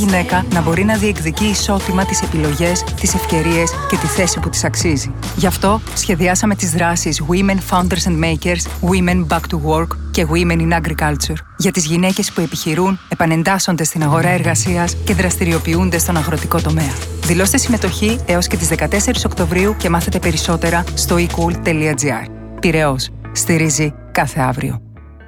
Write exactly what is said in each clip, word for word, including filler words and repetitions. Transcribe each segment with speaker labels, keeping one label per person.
Speaker 1: γυναίκα να μπορεί να διεκδικεί ισότιμα τις επιλογές, τις ευκαιρίες και τη θέση που της αξίζει. Γι' αυτό σχεδιάσαμε τις δράσεις Women Founders and Makers, Women Back to Work και Women in Agriculture για τις γυναίκες που επιχειρούν, επανεντάσσονται στην αγορά εργασίας και δραστηριοποιούνται στον αγροτικό τομέα. Δηλώστε συμμετοχή έως και τις δεκατέσσερις Οκτωβρίου και μάθετε περισσότερα στο e cool τελεία gr. Πειραιώς. Στηρίζει κάθε αύριο.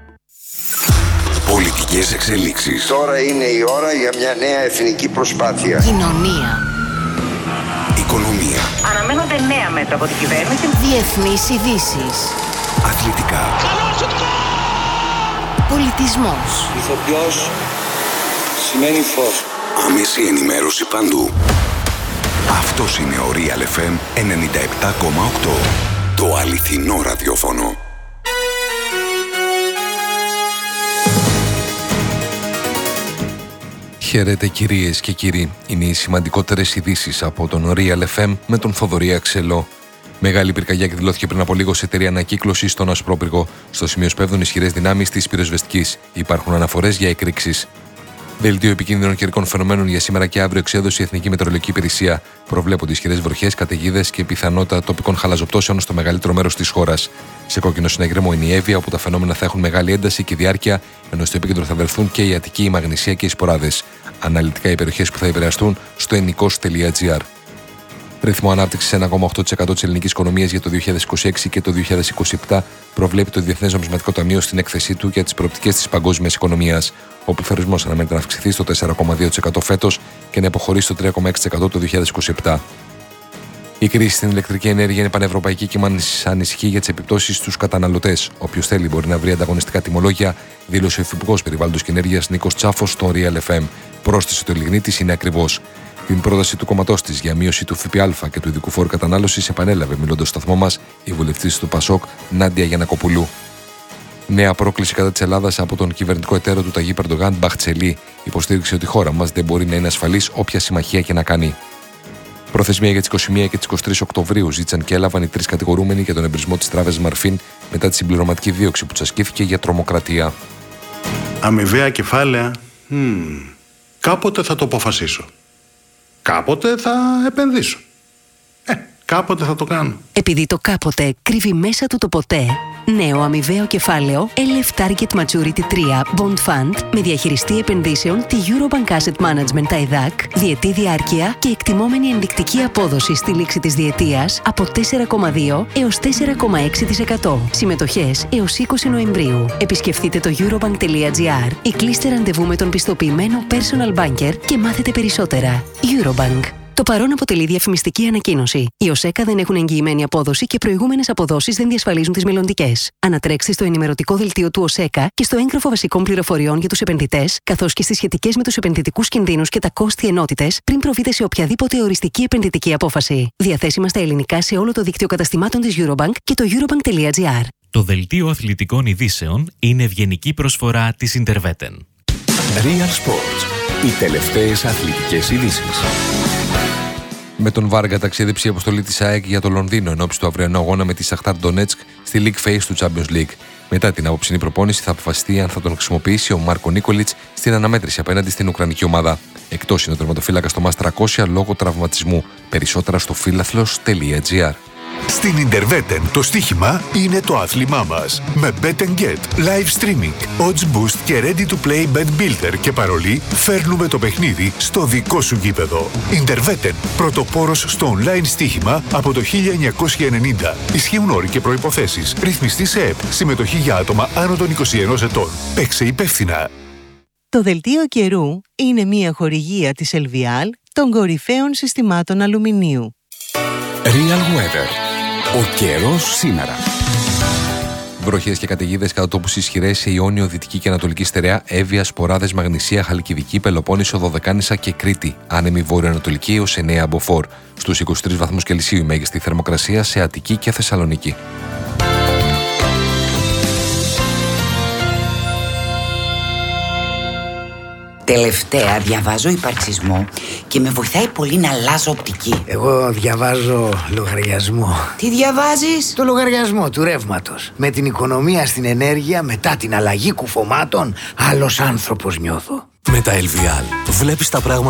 Speaker 2: Πολιτικές εξελίξεις.
Speaker 3: Τώρα είναι η ώρα για μια νέα εθνική προσπάθεια.
Speaker 4: Κοινωνία.
Speaker 2: Οικονομία.
Speaker 5: Αναμένονται νέα μέτρα από την κυβέρνηση.
Speaker 4: Διεθνείς ειδήσεις.
Speaker 2: Αθλητικά.
Speaker 4: Πολιτισμός.
Speaker 6: Ηθοποιός σημαίνει φως.
Speaker 2: Άμεση ενημέρωση παντού. Αυτός είναι ο Real εφ εμ ενενήντα επτά κόμμα οκτώ. Το αληθινό ραδιόφωνο.
Speaker 7: Χαίρετε κυρίες και κύριοι, είναι οι σημαντικότερες ειδήσεις από τον Real εφ εμ με τον Θοδωρή Αξελό. Μεγάλη πυρκαγιά εκδηλώθηκε πριν από λίγο σε εταιρεία ανακύκλωσης στον Ασπρόπυργο. Στο σημείο σπέβδουν ισχυρές δυνάμεις της πυροσβεστικής. Υπάρχουν αναφορές για εκρήξεις. Δελτίο επικίνδυνων καιρικών φαινομένων για σήμερα και αύριο εξέδωσε η Εθνική Μετεωρολογική Υπηρεσία. Προβλέπονται ισχυρές βροχές, καταιγίδες και πιθανότητα τοπικών χαλαζοπτώσεων στο μεγαλύτερο μέρος της χώρας. Σε κόκκινο συναγερμό είναι η Εύβοια, όπου τα φαινόμενα θα έχουν μεγάλη ένταση και διάρκεια, ενώ στο επίκεντρο θα βρεθούν και η Αττική, η Μαγνησία και οι Σποράδες. Αναλυτικά οι περιοχές που θα επηρεαστούν στο ενικός τελεία gr. Ρυθμό ανάπτυξης ένα κόμμα οκτώ τοις εκατό της ελληνικής οικονομίας για το δύο χιλιάδες είκοσι έξι και το δύο χιλιάδες είκοσι επτά προβλέπει το Διεθνές Νομισματικό Ταμείο στην έκθεσή του για τις προοπτικές της παγκόσμιας οικονομίας. Ο πληθωρισμός αναμένεται να αυξηθεί στο τέσσερα κόμμα δύο τοις εκατό φέτος και να υποχωρήσει στο τρία κόμμα έξι τοις εκατό το δύο χιλιάδες είκοσι επτά. Η κρίση στην ηλεκτρική ενέργεια είναι πανευρωπαϊκή και μας ανησυχεί για τις επιπτώσεις στους καταναλωτές. Όποιος θέλει μπορεί να βρει ανταγωνιστικά τιμολόγια, δήλωσε ο Υφυπουργός Περιβάλλοντος και Ενέργειας Νίκος Τσάφος στον Real εφ εμ. Πρόσθεσε ότι ο λιγνίτης είναι ακριβώς. Την πρόταση του κόμματός της για μείωση του ΦΠΑ και του ειδικού φόρου κατανάλωσης επανέλαβε μιλώντας στο σταθμό μας η βουλευτής του Πασόκ Νάντια Γιαννακοπουλού. Νέα πρόκληση κατά της Ελλάδας από τον κυβερνητικό εταίρο του Ταγί Ερντογάν, Μπαχτσελή. Υποστήριξε ότι η χώρα μας δεν μπορεί να είναι ασφαλής όποια συμμαχία και να κάνει. Προθεσμία για τις είκοσι μία και τις είκοσι τρεις Οκτωβρίου ζήτησαν και έλαβαν οι τρεις κατηγορούμενοι για τον εμπρισμό της τράπεζας Μαρφίν μετά τη συμπληρωματική δίωξη που τους ασκήθηκε για τρομοκρατία.
Speaker 8: Αμοιβαία κεφάλαια. Hmm. Κάποτε θα το αποφασίσω. Κάποτε θα επενδύσω. Ε, κάποτε θα το κάνω.
Speaker 4: Επειδή το κάποτε κρύβει μέσα του το ποτέ, νέο αμοιβαίο κεφάλαιο ελ εφ Target Maturity τρία Bond Fund με διαχειριστή επενδύσεων τη Eurobank Asset Management τα ΕΔΑΚ, διετή διάρκεια και εκτιμόμενη ενδεικτική απόδοση στη λήξη της διετίας από τέσσερα κόμμα δύο έως τέσσερα κόμμα έξι τοις εκατό. Συμμετοχές έως είκοσι Νοεμβρίου. Επισκεφτείτε το eurobank τελεία gr ή κλείστε ραντεβού με τον πιστοποιημένο personal banker και μάθετε περισσότερα. Eurobank. Το παρόν αποτελεί διαφημιστική ανακοίνωση. Οι ΟΣΕΚΑ δεν έχουν εγγυημένη απόδοση και προηγούμενες αποδόσεις δεν διασφαλίζουν τις μελλοντικές. Ανατρέξτε στο ενημερωτικό δελτίο του ΟΣΕΚΑ και στο έγγραφο βασικών πληροφοριών για τους επενδυτές, καθώς και στις σχετικές με τους επενδυτικούς κινδύνους και τα κόστη ενότητες, πριν προβείτε σε οποιαδήποτε οριστική επενδυτική απόφαση. Διαθέσιμα στα ελληνικά σε όλο το δίκτυο καταστημάτων της Eurobank και το eurobank τελεία gr.
Speaker 9: Το δελτίο αθλητικών ειδήσεων είναι ευγενική προσφορά της Interveten.
Speaker 2: Real Sports. Οι τελευταίες αθλητικές ειδήσεις.
Speaker 7: Με τον Βάργα ταξίδεψε η αποστολή της ΑΕΚ για το Λονδίνο εν ώψη του αυριανού αγώνα με τη Σαχτάρ Ντονέτσκ στη League Phase του Champions League. Μετά την απόψινή προπόνηση θα αποφασιστεί αν θα τον χρησιμοποιήσει ο Μάρκο Νίκολιτς στην αναμέτρηση απέναντι στην Ουκρανική ομάδα. Εκτός είναι ο τερματοφύλακας στο Μας τριακόσια λόγω τραυματισμού. Περισσότερα στο φίλαθλος τελεία gr.
Speaker 10: Στην Interveten το στοίχημα είναι το άθλημά μας. Με Bet and Get, live streaming, odds boost και ready to play bet builder και παρολί φέρνουμε το παιχνίδι στο δικό σου γήπεδο. Interveten, πρωτοπόρος στο online στοίχημα από το χίλια εννιακόσια ενενήντα. Ισχύουν όροι και προϋποθέσεις. Ρυθμιστή σε ΕΠ. Συμμετοχή για άτομα άνω των είκοσι ενός ετών. Παίξε υπεύθυνα.
Speaker 11: Το δελτίο καιρού είναι μια χορηγία της Ελβιάλ των κορυφαίων συστημάτων αλουμινίου.
Speaker 2: Real Weather. Ο καιρός σήμερα.
Speaker 7: Βροχές και καταιγίδες κατά τόπους ισχυρές σε Ιόνιο, Δυτική και Ανατολική Στερεά, Εύβοια, Σποράδες, Μαγνησία, Χαλκιδική, Πελοπόννησο, Δωδεκάνησα και Κρήτη. Άνεμη βόρειο-ανατολική έως εννέα μποφόρ. Στους είκοσι τρεις βαθμούς Κελσίου η μέγιστη θερμοκρασία σε Αττική και Θεσσαλονίκη.
Speaker 12: Τελευταία διαβάζω υπαρξισμό και με βοηθάει πολύ να αλλάζω οπτική.
Speaker 13: Εγώ διαβάζω λογαριασμό.
Speaker 12: Τι διαβάζεις?
Speaker 13: Το λογαριασμό του ρεύματος. Με την οικονομία στην ενέργεια μετά την αλλαγή κουφωμάτων, άλλος άνθρωπος νιώθω.
Speaker 14: Με τα ελ βι αλ βλέπεις τα πράγματα